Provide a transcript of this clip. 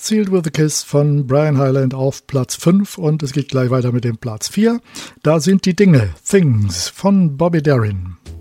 Sealed with a Kiss von Brian Hyland auf Platz 5 und es geht gleich weiter mit dem Platz 4. Da sind die Dinge, Things von Bobby Darin.